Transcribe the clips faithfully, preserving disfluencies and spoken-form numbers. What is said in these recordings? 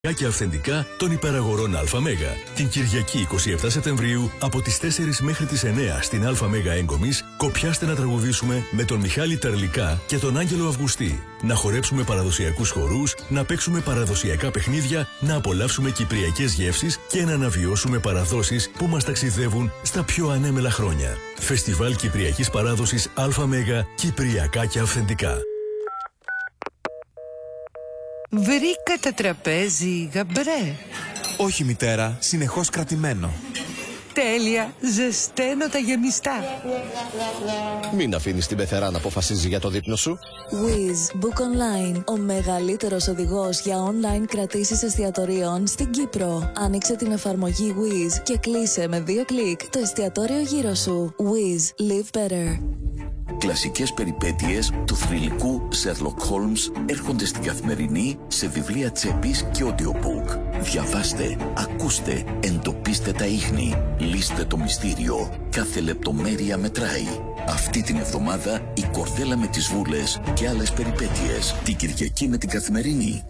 Και αυθεντικά των υπεραγορών ΑΜ. Την Κυριακή εικοστή εβδόμη Σεπτεμβρίου από τις τέσσερις μέχρι τις εννέα στην ΑΜ Έγκομης, κοπιάστε να τραγουδήσουμε με τον Μιχάλη Τερλικά και τον Άγγελο Αυγουστή. Να χορέψουμε παραδοσιακούς χορούς, να παίξουμε παραδοσιακά παιχνίδια, να απολαύσουμε κυπριακές γεύσεις και να αναβιώσουμε παραδόσεις που μας ταξιδεύουν στα πιο ανέμελα χρόνια. Φεστιβάλ Κυπριακής Παράδοσης ΑΜ, Κυπριακά και αυθεντικά. Βρήκα τα τραπέζι γαμπρέ. Όχι μητέρα, συνεχώς κρατημένο. Τέλεια, ζεσταίνω τα γεμιστά. Μην αφήνεις την πεθερά να αποφασίζει για το δείπνο σου. Wiz Book Online, ο μεγαλύτερος οδηγός για online κρατήσεις εστιατορίων στην Κύπρο. Άνοιξε την εφαρμογή Wiz και κλείσε με δύο κλικ το εστιατόριο γύρω σου. Wiz, live better. Κλασικές περιπέτειες του θρυλικού Sherlock Holmes έρχονται στην Καθημερινή σε βιβλία τσέπης και audiobook. Διαβάστε, ακούστε, εντοπίστε τα ίχνη, λύστε το μυστήριο. Κάθε λεπτομέρεια μετράει. Αυτή την εβδομάδα η Κορδέλα με τις Βούλες και άλλες περιπέτειες. Την Κυριακή με την Καθημερινή.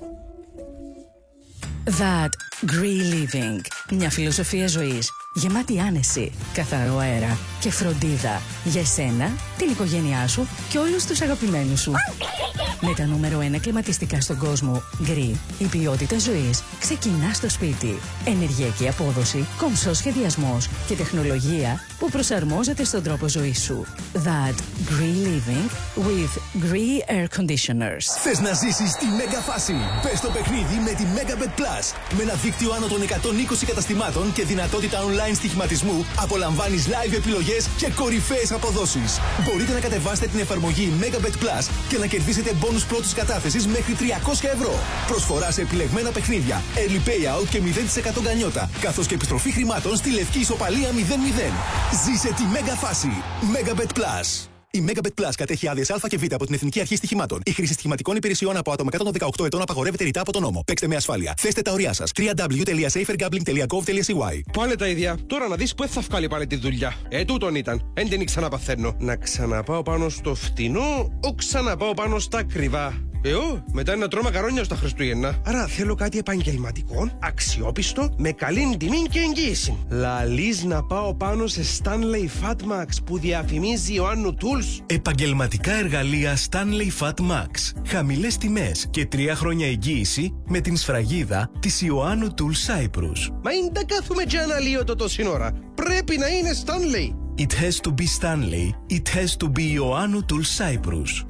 That Green Living. Μια φιλοσοφία ζωής γεμάτη άνεση, καθαρό αέρα και φροντίδα για εσένα, την οικογένειά σου και όλους τους αγαπημένους σου. Με τα νούμερο ένα κλιματιστικά στον κόσμο, Green, η ποιότητα ζωής ξεκινά στο σπίτι. Ενεργειακή απόδοση, κομψός σχεδιασμός και τεχνολογία που προσαρμόζεται στον τρόπο ζωής σου. That Green Living with Green Air Conditioners. Θες να ζήσεις τη μέγα φάση? Μπες στο παιχνίδι με τη Megabet Plus. Με ένα δίκτυο άνω των εκατόν είκοσι καταστημάτων και δυνατότητα online στοιχηματισμού, απολαμβάνεις live επιλογές και κορυφαίες αποδόσεις. Μπορείτε να κατεβάσετε την εφαρμογή Megabet Plus και να κερδίσετε μπόνους πρώτης κατάθεσης μέχρι τριακόσια ευρώ. Προσφορά σε επιλεγμένα παιχνίδια, early payout και μηδέν τοις εκατό γκανιότα, καθώς και επιστροφή χρημάτων στη λευκή ισοπαλία μηδέν μηδέν. Ζήσε τη μέγα φάση. Megabet Plus. Η Megabet Plus κατέχει άδειες Α και Β από την Εθνική Αρχή Στοιχημάτων. Η χρήση στοιχηματικών υπηρεσιών από άτομα κάτω των δεκαοκτώ ετών απαγορεύεται ρητά από τον νόμο. Παίξτε με ασφάλεια. Θέστε τα ωριά σας. double-u double-u double-u τελεία safer gambling τελεία gov τελεία c y. Πάλι τα ίδια. Τώρα να δεις που θα βγάλει πάλι τη δουλειά. Ε, τούτον ήταν. Εν δεν ξαναπαθαίνω. Να ξαναπάω πάνω στο φτηνό, ο ξαναπάω πάνω στα ακριβά. Εγώ, μετά να τρώω μακαρόνια στα Χριστούγεννα. Άρα θέλω κάτι επαγγελματικό, αξιόπιστο, με καλή τιμή και εγγύηση. Λαλείς να πάω πάνω σε Stanley Fatmax που διαφημίζει ο Ιωάννου Tools. Επαγγελματικά εργαλεία Stanley Fatmax. Χαμηλές τιμές και τρία χρόνια εγγύηση με την σφραγίδα της Ιωάννου Tools Cyprus. Μα είναι τα κάθουμε και αναλύω το τόση ώρα. Πρέπει να είναι Stanley. It has to be Stanley. It has to be Ιωάννου Tools Cyprus.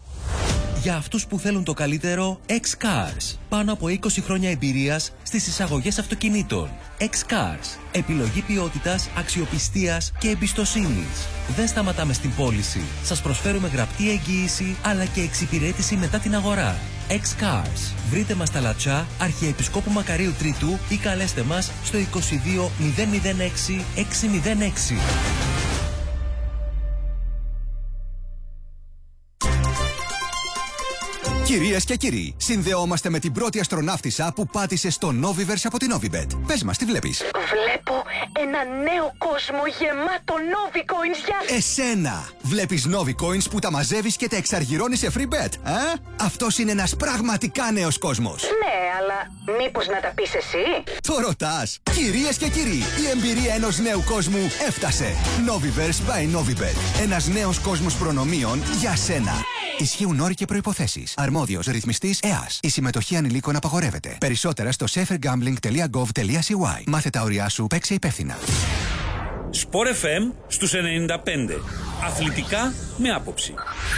Για αυτούς που θέλουν το καλύτερο, X-Cars. Πάνω από είκοσι χρόνια εμπειρίας στις εισαγωγές αυτοκινήτων. X-Cars. Επιλογή ποιότητας, αξιοπιστίας και εμπιστοσύνης. Δεν σταματάμε στην πώληση. Σας προσφέρουμε γραπτή εγγύηση αλλά και εξυπηρέτηση μετά την αγορά. X-Cars. Βρείτε μας στα Λατσά, Αρχιεπισκόπου Μακαρίου Τρίτου ή καλέστε μας στο είκοσι δύο μηδέν μηδέν έξι έξι μηδέν έξι. Κυρίες και κύριοι, συνδεόμαστε με την πρώτη αστροναύτισσα που πάτησε στο Noviverse από την Novibet. Πες μας, τι βλέπεις? Βλέπω ένα νέο κόσμο γεμάτο Novicoins για... Εσένα! Βλέπεις Novicoins που τα μαζεύεις και τα εξαργυρώνεις σε free bet, ε? Αυτός είναι ένας πραγματικά νέος κόσμος. Ναι, αλλά μήπως να τα πεις εσύ? Το ρωτάς! Κυρίες και κύριοι, η εμπειρία ενός νέου κόσμου έφτασε. Noviverse by Novibet. Ένας νέος κόσμος προνομίων για σένα. Ισχύουν όροι και προϋποθέσεις. Αρμόδιος ρυθμιστής ΕΑΣ. Η συμμετοχή ανηλίκων απαγορεύεται. Περισσότερα στο safer gambling τελεία gov τελεία c y. Μάθε τα όρια σου, παίξε υπεύθυνα. Sport εφ εμ στους ενενήντα πέντε. Αθλητικά με άποψη.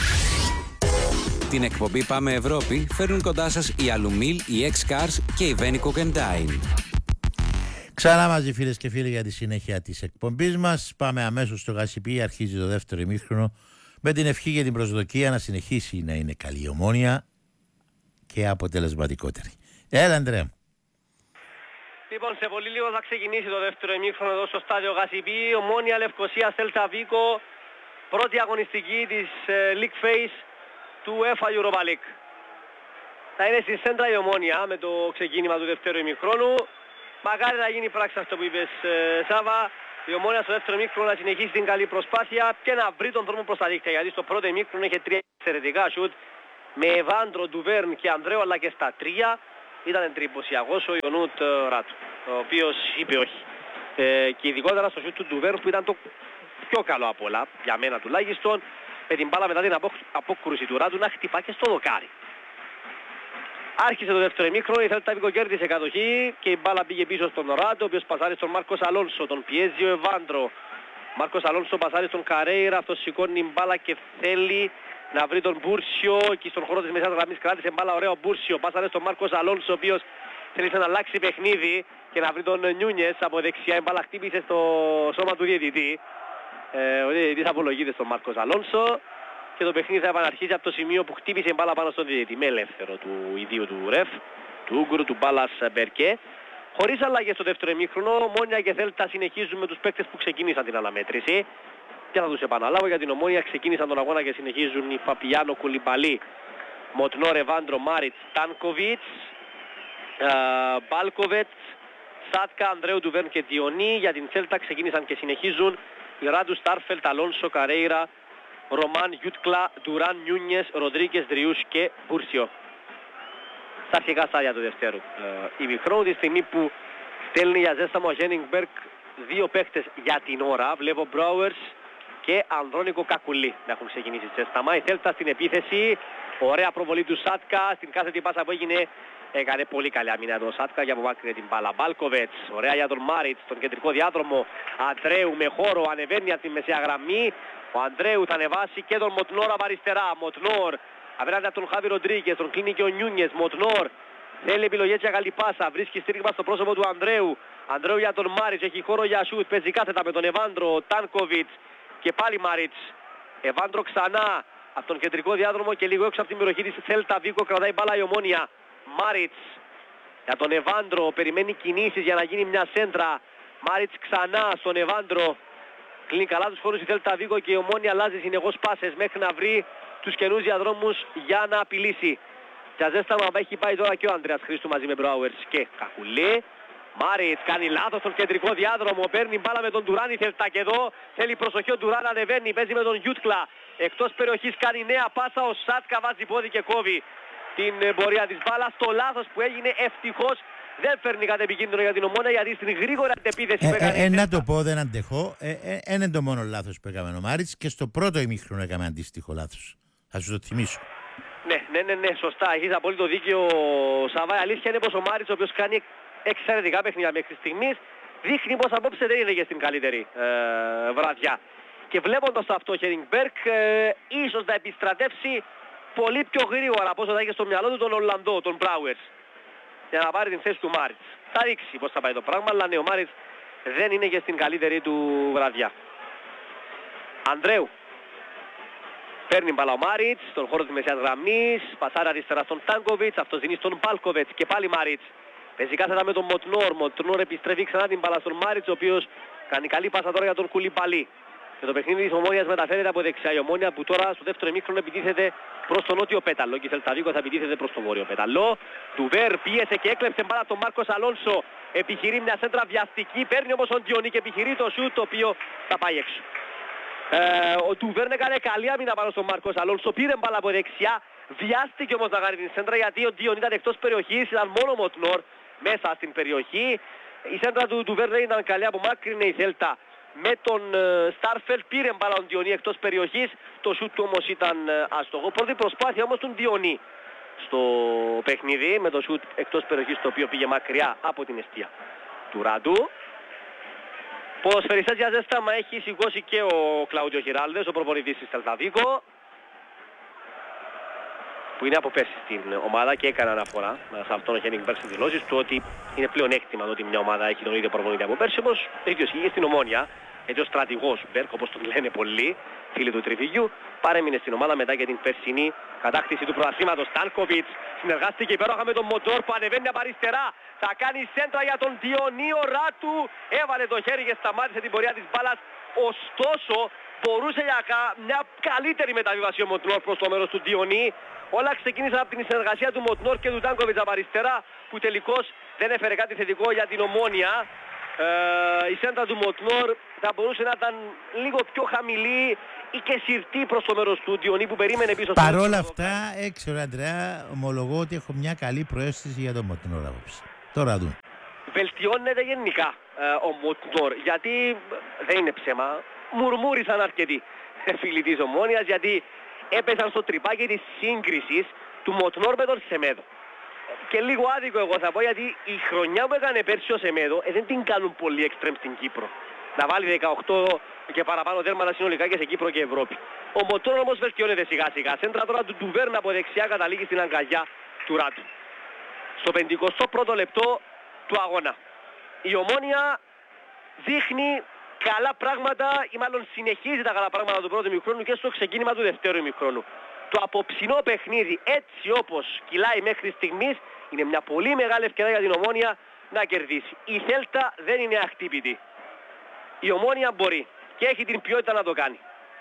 Την εκπομπή Πάμε Ευρώπη φέρνουν κοντά σας η Alumil, η X-Cars και η Venico Dine. Ξανά μαζί φίλες και φίλοι για τη συνέχεια της εκπομπής μας. Πάμε αμέσως στο Γασιπί, αρχίζει το δεύτερο ημίχρονο. Με την ευχή και την προσδοκία να συνεχίσει να είναι καλή η Ομόνοια και αποτελεσματικότερη. Έλα, Ανδρέα. Λοιπόν, σε πολύ λίγο θα ξεκινήσει το δεύτερο ημίχρονο εδώ στο στάδιο Γασιπί. Ομόνοια Λευκοσία Celta Vigo, πρώτη αγωνιστική της ε, League Phase του UEFA Europa League. Θα είναι στη σέντρα η Ομόνοια με το ξεκίνημα του δεύτερου ημίχρονου. Μακάρι να γίνει πράξη αυτό που είπες, ε, Σάβα. Η Ομόνοια στο δεύτερο ημίχρονο να συνεχίσει την καλή προσπάθεια και να βρει τον δρόμο προς τα δίκτυα. Γιατί στο πρώτο ημίχρονο είχε τρία εξαιρετικά σουτ με Εβάντρο, Ντουβέρν και Ανδρέο, αλλά και στα τρία ήταν εντυπωσιακός ο Ιωνούτ Ράτου, ο οποίος είπε όχι. Ε, και ειδικότερα στο σιούτ του Ντουβέρ που ήταν το πιο καλό από όλα, για μένα τουλάχιστον, με την μπάλα μετά την απόκρουση του Ράτου να χτυπά και στο δοκάρι. Άρχισε το δεύτερο ημίχρονο, η Celta Vigo κέρδισε κατοχή και η μπάλα πήγε πίσω στον Ράτου, ο οποίος πασάρει στον Μάρκος Αλόνσο, τον πιέζει ο Εβάντρο. Μάρκος Αλόνσο πασάρει στον Καρέιρα, αυτός σηκώνει την μπάλα και θέλει να βρει τον Μπούρσιο και στον χώρο της μεσαίας γραμμής κράτησε μπάλα ωραίο Μπούρσιο. Πάσαρε στον Μάρκος Αλόνσο, ο οποίος θέλησε να αλλάξει παιχνίδι και να βρει τον Νιούνιες από δεξιά. Η μπάλα χτύπησε στο σώμα του διαιτητή. Ε, ο διαιτητής απολογείται στον Μάρκος Αλόνσο και το παιχνίδι θα επαναρχίσει από το σημείο που χτύπησε η μπάλα πάνω στον διαιτητή με ελεύθερο του ιδίου του ρεφ, του Ούγκρου, του Μπάλας Μπερκέ. Χωρίς αλλαγές στο δεύτερο ημίχρονο, Ομόνια και Θέλτα συνεχίζουν με τους παίκτες που ξεκίνησαν την αναμέτρηση. Και θα τους επαναλάβω για την Ομόνια, ξεκίνησαν τον αγώνα και συνεχίζουν οι Παπιάνο, Κουλιμπαλί, Μοτνόρ, Εβάντρο, Μάριτς, Τάνκοβιτς, Μπάλκοβετς, Σάτκα, Ανδρέου, Ντουβέρν και Διονί. Για την Θέλτα ξεκίνησαν και συνεχίζουν οι Ράντου, Στάρφελτ, Αλόνσο, Καρέιρα, Ρωμάν, Γιούτκλα, Ντουράν, Νιούνιες, Ροντρίγκες, Δριούς και Μπούρσιο. Στα αρχικά στάδια του δευτέρου ε, ημιχρόνου, τη στιγμή που στέλνει για ζέσταμο ο Χένιγκμπεργκ δύο παίκτες για την ώρα. Βλέπω Μπράουερς και Ανδρώνικο Κακουλή να έχουν ξεκινήσει ζέσταμα. Η Θέλτα στην επίθεση, ωραία προβολή του Σάτκα, στην κάθετη πάσα που έγινε έκανε πολύ καλή αμυνά τον Σάτκα και απομάκρυνε την μπάλα. Μπάλκοβετς, ωραία για τον Μάριτς, τον κεντρικό διάδρομο. Ανδρέου με χώρο ανεβαίνει από τη μεσαία γραμμή. Ο Ανδρέου θα ανεβάσει και τον Μοτνόρ από αριστερά. Μοτνόρ απέναντι από τον Χάβι Ροντρίγκες, τον κλείνει και ο Νιούνιες. Μοτνόρ θέλει επιλογές για καλή πάσα, βρίσκει στήριγμα στο πρόσωπο του Ανδρέου. Ανδρέου για τον Μάριτς, έχει χώρο για σούτ, παίζει κάθετα με τον Εβάντρο, Τάνκοβιτς και πάλι Μάριτς. Εβάντρο ξανά από τον κεντρικό διάδρομο και λίγο έξω από την περιοχή της Celta Vigo κρατάει μπάλα η Ομόνια. Μάριτς για τον Εβάντρο, περιμένει κινήσεις για να γίνει μια σέντρα. Μάριτς ξανά στον Εβάντρο. Κλείνει καλά τους χώρους η Celta Vigo και η Ομόνια αλλάζει συνεχώς πάσες μέχρι να βρει τους καινούς διαδρόμους για να απειλήσει. Για ζέσταμα έχει πάει τώρα και ο Ανδρέας Χρήστου μαζί με Μπράουερς και Κακουλή. Μάριτς κάνει λάθος στον κεντρικό διάδρομο, παίρνει μπάλα με τον Ντουράν η Celta και εδώ θέλει προσοχή, ο Ντουράν ανεβαίνει, παίζει με τον Γιούτκλα. Εκτός περιοχής κάνει νέα πάσα, ο Σάτκα βάζει πόδι και κόβει την πορεία της μπάλας. Το λάθος που έγινε ευτυχώς δεν φέρνει κάτι επικίνδυνο για την Ομόνα, γιατί στην γρήγορη αντεπίθεση που έκανε. Ε, ε, να το πω, δεν αντεχώ. Ε, ε, ε, είναι το μόνο λάθος που έκαμε ο Μάριτς και στο πρώτο ημίχρονο έκαμε αντίστοιχο λάθος. Θα σου το θυμίσω. Ναι, ναι, ναι, ναι, σωστά. Έχεις απόλυτο δίκιο, Σαββάη. Αλήθεια είναι πως ο Μάριτς, ο οποίος κάνει εξαιρετικά παιχνίδια μέχρι στιγμής, δείχνει πως απόψε δεν είναι και στην καλύτερη ε, βραδιά. Και βλέποντας αυτό ο Χένιγκμπεργκ, ε, ίσως να επιστρατεύσει πολύ πιο γρήγορα από όσο θα είχε στο μυαλό του τον Ολλανδό, τον Μπράουερς, για να πάρει την θέση του Μάριτς. Θα ρίξει πως θα πάει το πράγμα, αλλά ναι, ο Μάριτς δεν είναι και στην καλύτερη του βραδιά. Ανδρέου. Παίρνει μπαλά ο Μάριτς στον χώρο της μεσαίας γραμμής, πασάρει αριστερά στον Τάνκοβιτς, αυτός δίνει στον Μπάλκοβετς και πάλι Μάριτς. Παίζει κάθετα με τον Μοτνόρ, Μοτνόρ επιστρέφει ξανά την μπαλά στον Μάριτς, ο οποίος κάνει καλή πάσα τώρα για τον Κουλιμπαλί. Και το παιχνίδι της Ομόνιας μεταφέρεται από δεξιά. Η Ομόνια που τώρα στο δεύτερο ημίχρονο επιτίθεται προς τον νότιο πέταλο και η Celta Vigo θα επιτίθεται προς τον βόρειο πέταλο. Ντουβέρ πίεσε και έκλεψε μπάλα τον Μάρκος Αλόνσο. Επιχειρεί μια σέντρα βιαστική, παίρνει όμως τον Διονί και επιχειρεί το σούτ, το οποίο θα πάει έξω. Ε, ο Ντουβέρ έκανε καλή άμυνα πάνω στον Μάρκος Αλόνσο, πήρε μπάλα από δεξιά, βιάστηκε όμως να κάνει την σέντρα γιατί ο Διονί ήταν εκτός περιοχής, ήταν μόνο Μοτνόρ μέσα στην περιοχή. Η σέντρα του Ντουβέρ δεν ήταν καλή, απομάκρυνε η Celta με τον Στάρφελτ, πήρε μπάλα τον Διονί εκτός περιοχής, το σούτ του όμως ήταν άστοχο. Πρώτη προσπάθεια όμως του Διονί στο παιχνίδι με το σούτ εκτός περιοχής, το οποίο πήγε μακριά από την εστία του Ράντου. Ποδοσφαιριστές για ζέσταμα έχει σηκώσει και ο Κλαούντιο Χιράλδες, ο προπονητής της Celta Vigo, που είναι από πέρσι στην ομάδα και έκανε αναφορά σε αυτόν ο Χένιγκμπεργκ στις δηλώσεις του ότι είναι πλέον έκτημα ότι μια ομάδα έχει τον ίδιο προπονητή από πέρσι, όμως έχει ισχύει στην Ομόνια, γιατί ο στρατηγός Μπερκ, όπως τον λένε πολλοί φίλοι του Τριβιγιού, παρέμεινε στην ομάδα μετά και την περσινή κατάκτηση του πρωταθλήματος. Στάνκοβιτς συνεργάστηκε υπέροχα με τον Μοτόρ που ανεβαίνει από αριστερά, θα κάνει σέντρα για τον Διονίο Ράτου, έβαλε το χέρι και σταμάτησε την πορεία της μπάλας, ωστόσο μπορούσε για μια καλύτερη μεταβίβαση ο Μοτνόρ προς το μέρος του Διονί. Όλα ξεκίνησαν από την συνεργασία του Μοτνόρ και του Τάνκοβιτς από αριστερά, που τελικώς δεν έφερε κάτι θετικό για την Ομόνια. Ε, η σέντρα του Μοτνόρ θα μπορούσε να ήταν λίγο πιο χαμηλή ή και συρτή προς το μέρος του Διονύ που περίμενε πίσω. Παρ' όλα αυτά, έξω Αντρέα, ομολογώ ότι έχω μια καλή προαίσθηση για τον Μοτνόρ απόψε. Τώρα δούμε. Βελτιώνεται γενικά ε, ο Μοτνόρ, γιατί δεν είναι ψέμα, μουρμούρισαν αρκετοί φίλοι της Ομόνοιας, γιατί έπεσαν στο τρυπάκι της σύγκρισης του Μοτνόρ με τον Σεμέδο. Και λίγο άδικο εγώ θα πω, γιατί η χρονιά που έκανε πέρσι ο Σεμέδο ε, δεν την κάνουν πολύ εξτρέμ στην Κύπρο. Να βάλει δεκαοκτώ και παραπάνω τέρματα συνολικά και σε Κύπρο και Ευρώπη. Ο Μοτνόρ όμως βελτιώνεται σιγά σιγά. Σέντρα τώρα του Ντουβέρν από δεξιά καταλήγει στην αγκαλιά του Ράτου. Στο πενηκοστό πρώτο λεπτό του αγώνα. Η Ομόνοια δείχνει καλά πράγματα ή μάλλον συνεχίζει τα καλά πράγματα του πρώτου ημιχρόνου και στο ξεκίνημα του δευτέρου ημιχρόνου. Το απόψινό παιχνίδι έτσι όπως κυλάει μέχρι στιγμής είναι μια πολύ μεγάλη ευκαιρία για την Ομόνοια να κερδίσει. Η Θέλτα δεν είναι αχτύπητη. Η Ομόνοια μπορεί και έχει την ποιότητα να το κάνει.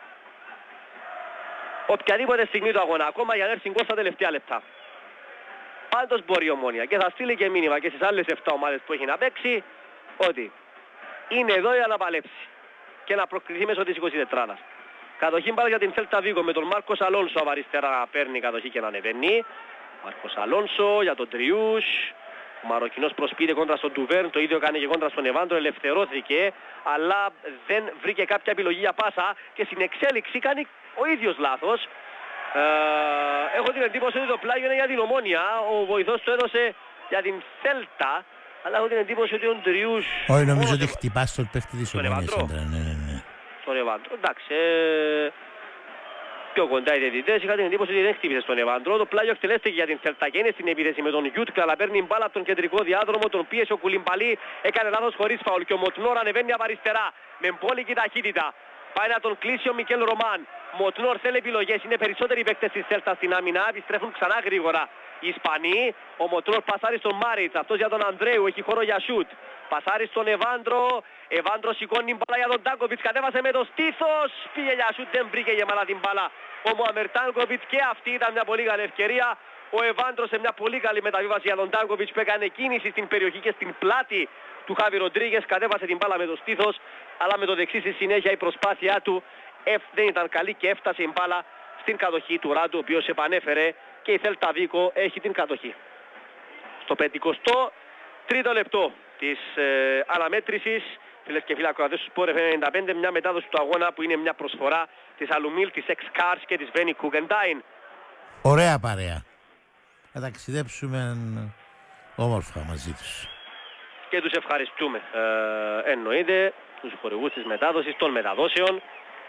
Οποιαδήποτε στιγμή του αγώνα, ακόμα για να έρθει γκολ στα τελευταία λεπτά. Πάντως μπορεί η Ομόνοια και θα στείλει και μήνυμα και στις άλλες επτά ομάδες που έχει να παίξει ότι είναι εδώ για να παλέψει και να προκριθεί μέσω της εικοσιτετράδας. Κατοχή μπάλα για την Celta Vigo με τον Μάρκος Αλόνσο από αριστερά παίρνει κατοχή και να ανεβαίνει. Μάρκος Αλόνσο για τον Τριούς. Ο Μαροκινός προσποιείται κόντρα στον Ντουβέρν, το ίδιο κάνει και κόντρα στον Εβάντρο, ελευθερώθηκε αλλά δεν βρήκε κάποια επιλογή για πάσα και στην εξέλιξη κάνει ο ίδιος λάθος. Ε, έχω την εντύπωση ότι το πλάγιο είναι για την Ομόνοια, ο βοηθός το έδωσε για την Celta, αλλά έχω την εντύπωση ότι ο Τριούς... Όχι, νομίζω ότι χτυπά στον παίχτη της Ομόνοιας. Ναι, ναι, ναι. Στον Εβάντρο, εντάξει. Ε, πιο κοντά οι διαιτητές, είχα την εντύπωση ότι δεν χτύπησε στον Εβάντρο. Το πλάγιο εκτελέστηκε για την Celta και είναι στην επίθεση με τον Γιούτκα, αλλά παίρνει μπάλα από τον κεντρικό διάδρομο, τον πίεσε ο Κουλιμπαλί, έκανε λάθος χωρίς φαουλ και ο Μοτνόρ ανεβαίνει από αριστερά με μπόλικη ταχύτητα. Πάει να τον κλείσει ο Μικέλ Ρωμάν. Μοτνόρ θέλει επιλογές, είναι περισσότεροι παίκτες της Celta στην άμυνα, επιστρέφουν ξανά γρήγορα οι Ισπανοί. Ο Μοτνόρ πασάρει στον Μάριτς, αυτός για τον Ανδρέου, έχει χώρο για σούτ. Πασάρει στον Εβάντρο, Εβάντρο σηκώνει μπάλα για τον Τάνκοβιτς, κατέβασε με το στήθος, πήγε για σούτ, δεν βρήκε γεμάτα την μπάλα ο Μουαμερ Τάνκοβιτς και αυτή ήταν μια πολύ καλή ευκαιρία. Ο Εβάντρο σε μια πολύ καλή μεταβίβαση για τον Τάνκοβιτς που έκανε κίνηση στην περιοχή και στην πλάτη του Χάβι Ροντρίγκες, κατέβασε την μπάλα με το στήθος, αλλά με το δεξί στη συνέχεια η προσπάθειά του δεν ήταν καλή και έφτασε η μπάλα στην κατοχή του Ράντου, ο οποίος επανέφερε και η Celta Vigo έχει την κατοχή. Στο πενηκοστό τρίτο λεπτό της ε, αναμέτρησης, φίλες και φίλοι ακροατές του Sport εφ εμ ενενήντα πέντε, μια μετάδοση του αγώνα που είναι μια προσφορά της Αλουμίλ, της X-Cars και της Βένι Κουγκεντάιν. Ωραία παρέα. Θα ταξιδέψουμε όμορφα μαζί τους. Και τους ευχαριστούμε. Ε, εννοείται τους χορηγούς της μετάδοσης, των μεταδόσεων.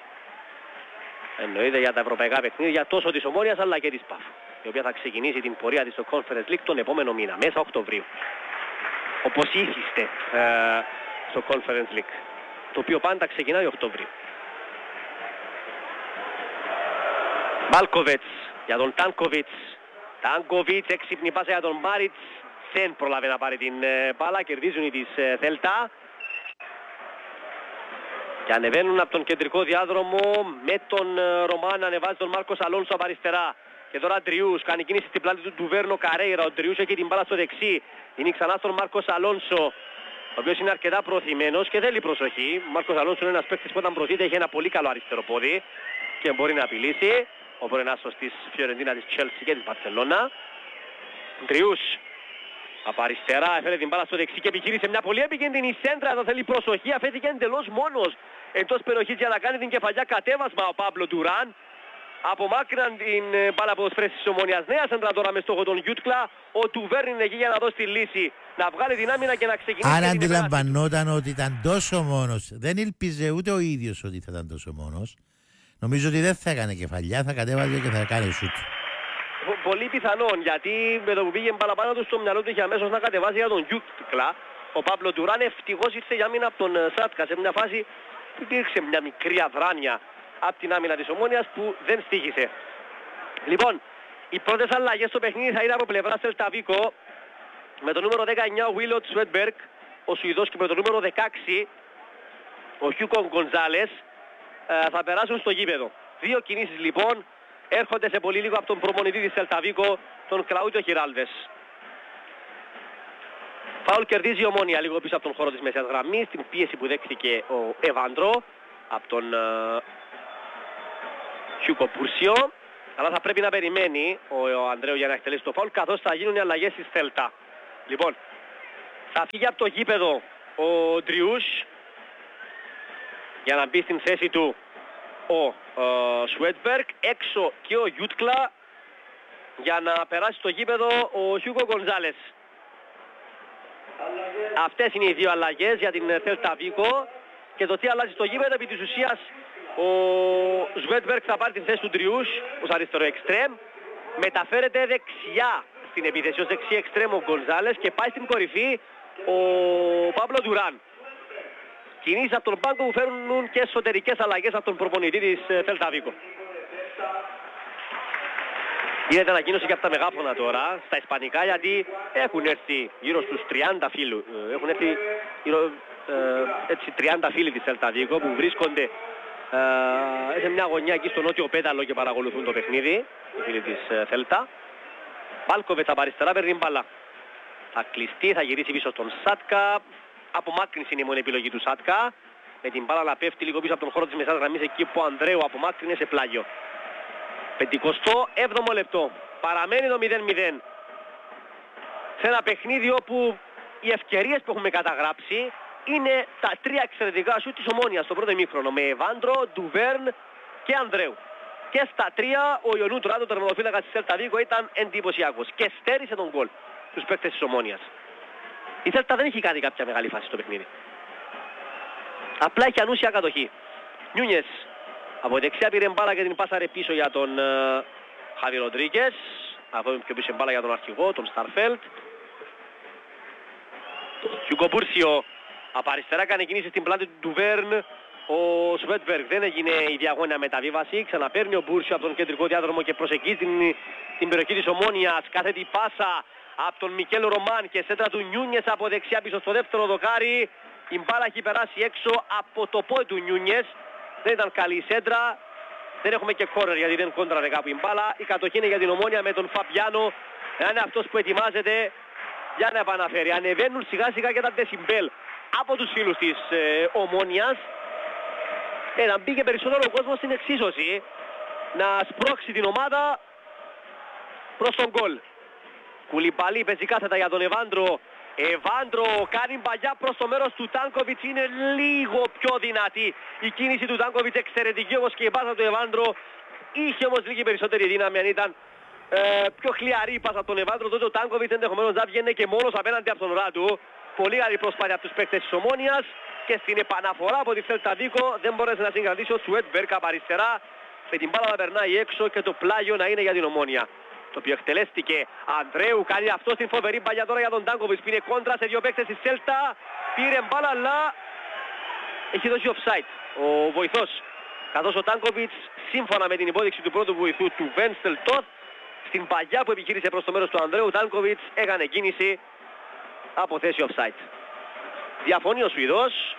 Εννοείται για τα ευρωπαϊκά παιχνίδια τόσο της Ομόνοιας αλλά και της ΠΑΦ, η οποία θα ξεκινήσει την πορεία της στο Conference League τον επόμενο μήνα, μέσα Οκτωβρίου. Όπως ήθιστε ε, στο Conference League, το οποίο πάντα ξεκινάει Οκτωβρίου. Μάλκοβετς για τον Τάνκοβιτς. Τάνκοβιτς, έξυπνη πάσα για τον Μάριτς. Δεν προλάβει να πάρει την ε, μπάλα, κερδίζουν οι της ε, Θέλτα. Και ανεβαίνουν από τον κεντρικό διάδρομο με τον ε, Ρωμάν, ανεβάζει τον Μάρκος Αλόνσο από αριστερά. Και τώρα Τριούς κάνει κίνηση στην πλάτη του Ντουβέρνο Καρέιρα. Ο Τριούς έχει την μπάλα στο δεξί. Είναι ξανά στον Μάρκος Αλόνσο, ο οποίος είναι αρκετά προωθημένος και θέλει προσοχή. Ο Μάρκος Αλόνσο είναι ένας παίκτης που όταν προωθείται έχει ένα πολύ καλό αριστερό πόδι και μπορεί να απειλήσει. Ο πρώην άσος της Φιωρεντίνα, της Chelsea και της Μπαρσελόνα. Τριούς από αριστερά έφερε την μπάλα στο δεξί και επιχείρησε μια πολύ επικίνδυνη σέντρα. Εδώ θέλει προσοχή, αφέθηκε εντελώς μόνος εντός περιοχής για να κάνει την κεφαλιά κατέβασμα ο Παύλο Ντουράν. Απομάκρυναν την μπάλα από τους της Ομόνοιας. Νέα σέντρα τώρα με στόχο τον Γιούτκλα. Ο Τουβέρν είναι εκεί για να δώσει τη λύση, να βγάλει την άμυνα και να ξεκινήσει. Αν αντιλαμβανόταν ότι ήταν τόσο μόνος, δεν ήλπιζε ούτε ο ίδιος ότι θα ήταν τόσο μόνος. Νομίζω ότι δεν θα έκανε κεφαλιά, θα κατέβαζε και θα κάνει σούτ. Πολύ πιθανόν, γιατί με το που πήγε μπάλα πάνω του στο μυαλό του είχε αμέσως να κατεβάζει για τον Γιούτκλα. Ο Παύλο Ντουράν ευτυχώς ήρθε για μήνα από τον Σάτκα σε μια φάση που υπήρξε μια μικρή αδράνεια από την άμυνα της Ομόνοιας που δεν στοίχησε. Λοιπόν, οι πρώτες αλλαγές στο παιχνίδι θα είναι από πλευρά Celta Vigo με το νούμερο δεκαεννιά ο Βίλοτ Σουέτμπεργκ, ο Σουηδός, και με το νούμερο δεκαέξι ο Χιούκον Γκονζάλες ε, θα περάσουν στο γήπεδο. Δύο κινήσεις λοιπόν έρχονται σε πολύ λίγο από τον προπονητή της Celta Vigo, τον Κλαούτιο Χιράλβες. Φάουλ κερδίζει η Ομόνια λίγο πίσω από τον χώρο της μεσαίας γραμμής, την πίεση που δέχθηκε ο Εβάντρο από τον Χιούκο Πούρσιο. Αλλά θα πρέπει να περιμένει ο, ο Ανδρέου για να εκτελέσει το φάουλ, καθώς θα γίνουν οι αλλαγές της Θέλτα. Λοιπόν, θα φύγει από το γήπεδο ο Ντριούς για να μπει στην θέση του ο Σουέτμπεργκ, έξω και ο Γιούτκλα για να περάσει στο γήπεδο ο Χιούγκο Γκονζάλες. Αυτές είναι οι δύο αλλαγές για την Θέλτα Βίκο. Και το τι αλλάζει στο γήπεδο, επί της ουσίας ο Σουέτμπεργκ θα πάρει την θέση του Ντριούς ως αριστερό εξτρέμ, μεταφέρεται δεξιά στην επίθεση ως δεξί εξτρέμ ο Γκονζάλες και πάει στην κορυφή ο Παύλο Ντουράν. Κινήσεις από τον πάγκο που φέρνουν και εσωτερικές αλλαγές από τον προπονητή της Θέλτα Βίκο. Γίνεται ανακοίνωση και από τα μεγάφωνα τώρα στα ισπανικά, γιατί έχουν έρθει γύρω στους τριάντα φίλους, έχουν έρθει γύρω, ε, έτσι, τριάντα φίλοι της Θέλτα Βίκο που βρίσκονται ε, σε μια γωνιά εκεί στο νότιο πέταλο και παρακολουθούν το παιχνίδι, οι φίλοι της ε, Θέλτα. Μπάλκοβετς από αριστερά παίρνει μπάλα. Θα κλειστεί, θα γυρίσει πίσω στον Σάτκα. Απομάκρυνση είναι η μόνη επιλογή του Σάτκα. Με την μπάλα να πέφτει λίγο πίσω από τον χώρο της μεσάς γραμμής, εκεί που ο Ανδρέου απομάκρυνε σε πλάγιο. πενηκοστό έβδομο λεπτό. Παραμένει το μηδέν μηδέν. Σε ένα παιχνίδι όπου οι ευκαιρίες που έχουμε καταγράψει είναι τα τρία εξαιρετικά σουτ της Ομόνιας στο πρώτο ημίχρονο, με Εβάντρο, Ντουβέρν και Ανδρέου. Και στα τρία ο Ιωνού Τράτο, τερματοφύλακας της Θέλτα Βίκο, ήταν εντυπωσιακός και στέρισε τον γκολ τους παίκτες της Ομόνιας. Η Θέλτα δεν έχει κάνει κάποια μεγάλη φάση στο παιχνίδι. Απλά έχει ανούσια κατοχή. Νιούνιες από δεξιά πήρε μπάλα και την πάσαρε πίσω για τον uh, Χάβι Ροντρίγκες. Αυτό πιο πίσω μπάλα για τον αρχηγό, τον Σταρφέλτ. Χιούγκο Πούρσιο από αριστερά κάνει κινήσεις στην πλάτη του Ντουβέρν. Ο Σουέτμπεργκ δεν έγινε η διαγώνια μεταβίβαση. Ξαναπαίρνει ο Μπούρσιο από τον κεντρικό διάδρομο και προσεγγίζει την, την περιοχή της Ομόνιας. Κάθετη πάσα από τον Μικέλ Ρομάν και σέντρα του Νιούνιες από δεξιά πίσω στο δεύτερο δοκάρι. Η μπάλα έχει περάσει έξω από το πόδι του Νιούνιες. Δεν ήταν καλή η σέντρα. Δεν έχουμε και κόρνερ γιατί δεν κόντραρε κάπου η μπάλα. Η κατοχή είναι για την Ομόνια με τον Φαπιάνο. Είναι αυτός που ετοιμάζεται για να επαναφέρει. Ανεβαίνουν σιγά σιγά και τα δεσιμπέλ από τους φίλους της ε, Ομόνιας. Ε, να μπήκε περισσότερο ο κόσμος στην εξίσωση, να σπρώξει την ομάδα προς τον γκολ. Κουλιμπαλί παίζει κάθετα για τον Εβάντρο. Εβάντρο κάνει μπαγιά προς το μέρος του Τάνκοβιτς, είναι λίγο πιο δυνατή η κίνηση του Τάνκοβιτς, εξαιρετική όπως και η πάσα του Εβάντρο. Είχε όμως λίγη περισσότερη δύναμη, αν ήταν ε, πιο χλιαρή η πάσα από τον Εβάντρο, τότε ο Τάνκοβιτς ενδεχομένως να βγαίνει και μόνος απέναντι από τον Ράτου. Πολύ καλή προσπάθεια από τους παίκτες της Ομόνιας και στην επαναφορά από τη Θέλτα Βίκο δεν μπορέσει να συγκρατήσει ο Σουέτμπεργκ από αριστερά, με την μπάλα να περνάει έξω και το πλάγιο να είναι για την Ομόνια. Το οποίο εκτελέστηκε. Ανδρέου κάνει αυτό στην φοβερή μπαλιά τώρα για τον Τάνκοβιτς. Πήρε κόντρα σε δύο παίκτες της Θέλτα. Πήρε μπάλα αλλά έχει δώσει offside ο βοηθός. Καθώς ο Τάνκοβιτς, σύμφωνα με την υπόδειξη του πρώτου βοηθού του Βένστελ Τόθ, στην παγιά που επιχείρησε προς το μέρος του Ανδρέου, ο Τάνκοβιτς έκανε κίνηση από θέση offside. Διαφωνεί ο Σουηδός.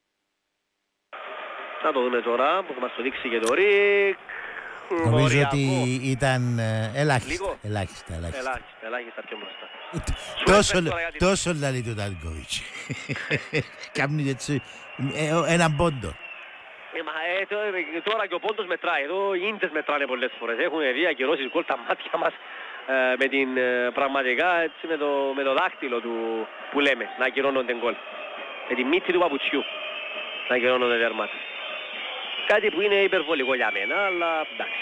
Να το δούμε τώρα που θα μας το δείξει και το Ρικ. Νομίζω ότι ήταν ε, ελάχιστα, ελάχιστα, ελάχιστα. Ελάχιστα, ελάχιστα πιο μπροστά. Τόσο, τόσο λαλεί το Τάνκοβιτς. Κάμνει έτσι έναν πόντο. Ε, μα, ε, τώρα και ο πόντος μετράει. Εδώ οι ίντες μετράνε πολλές φορές. Έχουν δει ακυρώσεις γκολ τα μάτια μας ε, με την ε, πραγματικά έτσι, με, το, με το δάχτυλο του που λέμε να ακυρώνονται γκολ. Με τη μύτη του παπουτσιού να ακυρώνονται δέρματα. Κάτι που είναι υπερβολικό για μένα, αλλά εντάξει.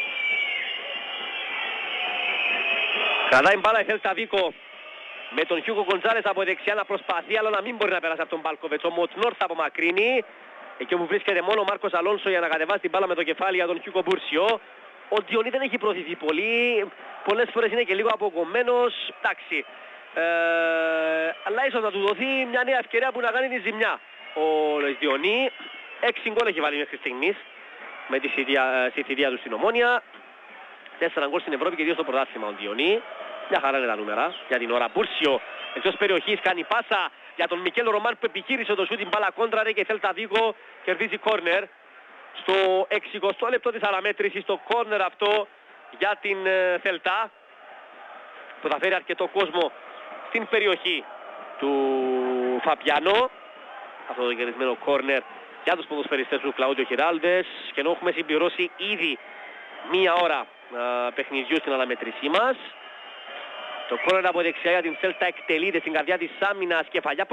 Κρατάει μπάλα η Θέλτα Βίκο με τον Χιούγκο Γκονζάλες από δεξιά να προσπαθεί, αλλά να μην μπορεί να περάσει από τον Μπάλκοβετς. Ο Μοτνόρ θα απομακρύνει, εκεί όπου βρίσκεται μόνο ο Μάρκος Αλόνσο για να κατεβάσει την μπάλα με το κεφάλι για τον Χιούγκο Μπούρσιο. Ο Διονί δεν έχει προωθηθεί πολύ, πολλές φορές είναι και λίγο αποκομμένος, εντάξει. Ε, αλλά ίσως να του δοθεί μια νέα ευκαιρία που να κάνει τη ζημιά. Ο Διονί, έξι γκολ έχει βάλει μέχρι στιγμής με τη θητεία του στην Ομόνια. Τέσσερα γκολ στην Ευρώπη και δύο στο πρωτάθλημα ο Διονί. Μια χαρά είναι τα νούμερα για την ώρα. Μπούρσιο εκτός περιοχής κάνει πάσα για τον Μικέλ Ρομάν που επιχείρησε το σούτ, την μπάλα κόντραρε και η Θέλτα Βίκο κερδίζει κόρνερ. Στο εξηκοστό λεπτό της αναμέτρησης το κόρνερ αυτό για την Θέλτα που θα φέρει αρκετό κόσμο στην περιοχή του Φαπιάνο. Αυτό το κερδισμένο κόρνερ για τους ποδοσφαιριστές του Κλαούντιο Χιράλδες, και ενώ έχουμε συμπληρώσει ήδη μία ώρα α, παιχνιδιού στην αναμέτρησή μας. Το κόρνερ από δεξιά για την Σέλτα εκτελείται στην καρδιά της άμυνας, κεφαλιά